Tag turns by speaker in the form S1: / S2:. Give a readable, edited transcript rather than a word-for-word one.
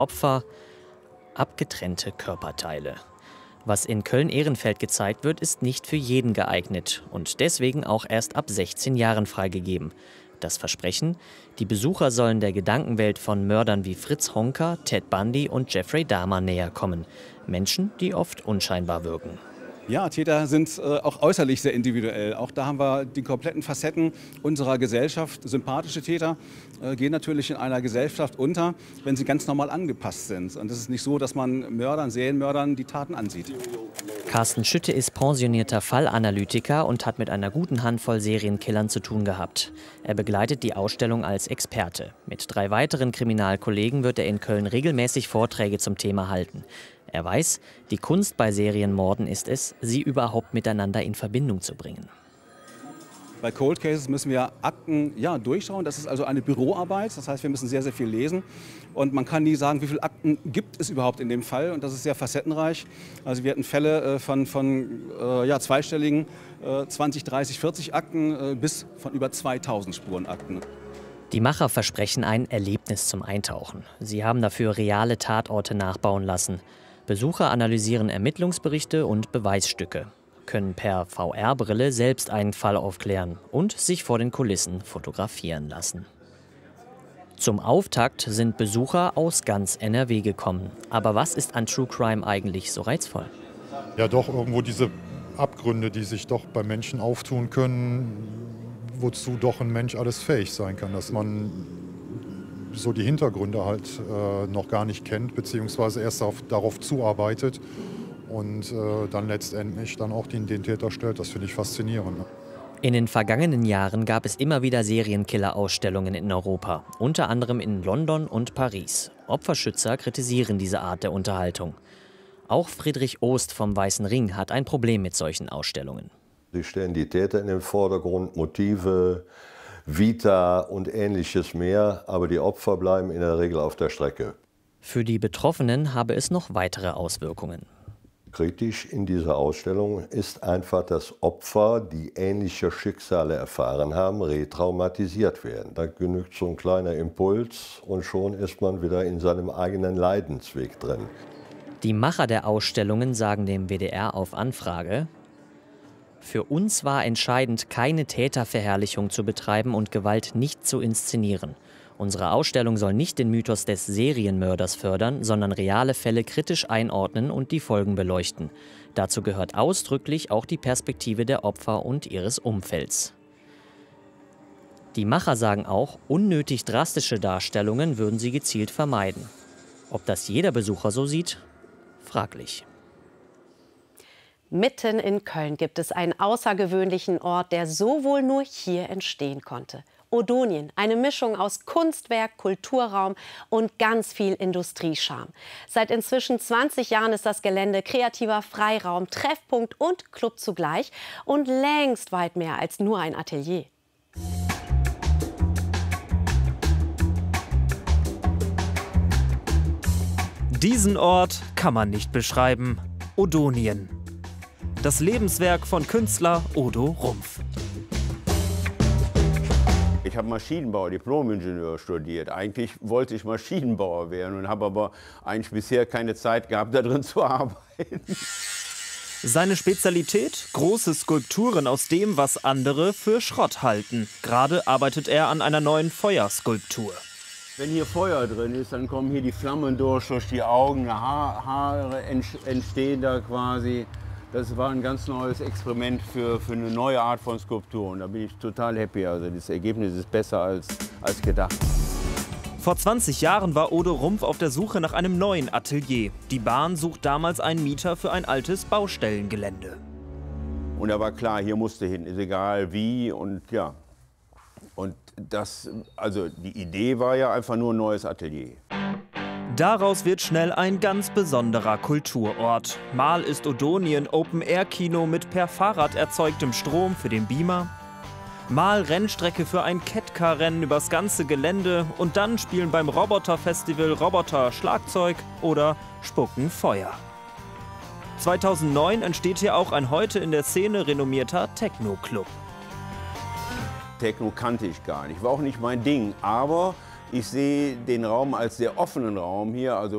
S1: Opfer, abgetrennte Körperteile. Was in Köln-Ehrenfeld gezeigt wird, ist nicht für jeden geeignet und deswegen auch erst ab 16 Jahren freigegeben. Das Versprechen: Die Besucher sollen der Gedankenwelt von Mördern wie Fritz Honka, Ted Bundy und Jeffrey Dahmer näher kommen. Menschen, die oft unscheinbar wirken.
S2: Ja, Täter sind auch äußerlich sehr individuell. Auch da haben wir die kompletten Facetten unserer Gesellschaft. Sympathische Täter gehen natürlich in einer Gesellschaft unter, wenn sie ganz normal angepasst sind. Und es ist nicht so, dass man Mördern, Serienmördern die Taten ansieht.
S1: Carsten Schütte ist pensionierter Fallanalytiker und hat mit einer guten Handvoll Serienkillern zu tun gehabt. Er begleitet die Ausstellung als Experte. Mit 3 weiteren Kriminalkollegen wird er in Köln regelmäßig Vorträge zum Thema halten. Er weiß, die Kunst bei Serienmorden ist es, sie überhaupt miteinander in Verbindung zu bringen.
S2: Bei Cold Cases müssen wir Akten durchschauen. Das ist also eine Büroarbeit. Das heißt, wir müssen sehr, sehr viel lesen. Und man kann nie sagen, wie viele Akten gibt es überhaupt in dem Fall. Und das ist sehr facettenreich. Also wir hatten Fälle von zweistelligen 20, 30, 40 Akten bis von über 2000 Spurenakten.
S1: Die Macher versprechen ein Erlebnis zum Eintauchen. Sie haben dafür reale Tatorte nachbauen lassen. Besucher analysieren Ermittlungsberichte und Beweisstücke, können per VR-Brille selbst einen Fall aufklären und sich vor den Kulissen fotografieren lassen. Zum Auftakt sind Besucher aus ganz NRW gekommen. Aber was ist an True Crime eigentlich so reizvoll?
S3: Ja, doch irgendwo diese Abgründe, die sich doch bei Menschen auftun können, wozu doch ein Mensch alles fähig sein kann, dass man so die Hintergründe halt noch gar nicht kennt, beziehungsweise erst darauf zuarbeitet und dann letztendlich dann auch den Täter stellt. Das finde ich faszinierend.
S1: In den vergangenen Jahren gab es immer wieder Serienkiller-Ausstellungen in Europa, unter anderem in London und Paris. Opferschützer kritisieren diese Art der Unterhaltung. Auch Friedrich Ost vom Weißen Ring hat ein Problem mit solchen Ausstellungen.
S4: Sie stellen die Täter in den Vordergrund, Motive, Vita und Ähnliches mehr, aber die Opfer bleiben in der Regel auf der Strecke.
S1: Für die Betroffenen habe es noch weitere Auswirkungen.
S4: Kritisch in dieser Ausstellung ist einfach, dass Opfer, die ähnliche Schicksale erfahren haben, retraumatisiert werden. Da genügt so ein kleiner Impuls und schon ist man wieder in seinem eigenen Leidensweg drin.
S1: Die Macher der Ausstellungen sagen dem WDR auf Anfrage: Für uns war entscheidend, keine Täterverherrlichung zu betreiben und Gewalt nicht zu inszenieren. Unsere Ausstellung soll nicht den Mythos des Serienmörders fördern, sondern reale Fälle kritisch einordnen und die Folgen beleuchten. Dazu gehört ausdrücklich auch die Perspektive der Opfer und ihres Umfelds. Die Macher sagen auch, unnötig drastische Darstellungen würden sie gezielt vermeiden. Ob das jeder Besucher so sieht? Fraglich.
S5: Mitten in Köln gibt es einen außergewöhnlichen Ort, der so wohl nur hier entstehen konnte. Odonien, eine Mischung aus Kunstwerk, Kulturraum und ganz viel Industriescharme. Seit inzwischen 20 Jahren ist das Gelände kreativer Freiraum, Treffpunkt und Club zugleich und längst weit mehr als nur ein Atelier.
S6: Diesen Ort kann man nicht beschreiben. Odonien. Das Lebenswerk von Künstler Odo Rumpf.
S7: Ich habe Maschinenbau, Diplom-Ingenieur studiert. Eigentlich wollte ich Maschinenbauer werden und habe aber eigentlich bisher keine Zeit gehabt, da drin zu arbeiten.
S6: Seine Spezialität? Große Skulpturen aus dem, was andere für Schrott halten. Gerade arbeitet er an einer neuen Feuerskulptur.
S7: Wenn hier Feuer drin ist, dann kommen hier die Flammen durch die Augen, Haare entstehen da quasi. Das war ein ganz neues Experiment für eine neue Art von Skulptur. Und da bin ich total happy. Also das Ergebnis ist besser als gedacht.
S6: Vor 20 Jahren war Odo Rumpf auf der Suche nach einem neuen Atelier. Die Bahn sucht damals einen Mieter für ein altes Baustellengelände.
S7: Und da war klar, hier musste hin, ist egal wie und ja. Und also die Idee war ja einfach nur ein neues Atelier.
S6: Daraus wird schnell ein ganz besonderer Kulturort. Mal ist Odonien Open-Air-Kino mit per Fahrrad erzeugtem Strom für den Beamer. Mal Rennstrecke für ein Catcar-Rennen übers ganze Gelände. Und dann spielen beim Roboter-Festival Roboter Schlagzeug oder spucken Feuer. 2009 entsteht hier auch ein heute in der Szene renommierter Techno-Club.
S7: Techno kannte ich gar nicht, war auch nicht mein Ding, aber ich sehe den Raum als sehr offenen Raum hier, also